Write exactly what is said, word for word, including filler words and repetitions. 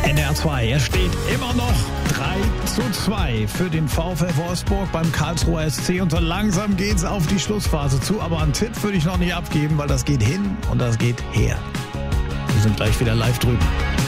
N D R zwei, er steht immer noch drei zu zwei für den VfL Wolfsburg beim Karlsruher S C und so langsam geht's auf die Schlussphase zu, aber einen Tipp würde ich noch nicht abgeben, weil das geht hin und das geht her. Wir sind gleich wieder live drüben.